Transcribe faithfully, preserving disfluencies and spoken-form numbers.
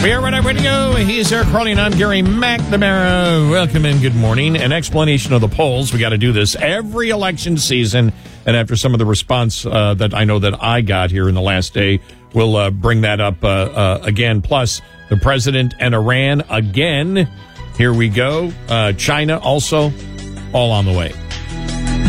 We are Red Eye Radio. He's Eric Crowley, and I'm Gary McNamara. Welcome and good morning. An explanation of the polls. We got to do this every election season. And after some of the response uh, that I know that I got here in the last day, we'll uh, bring that up uh, uh, again. Plus, the president and Iran again. Here we go. Uh, China also all on the way.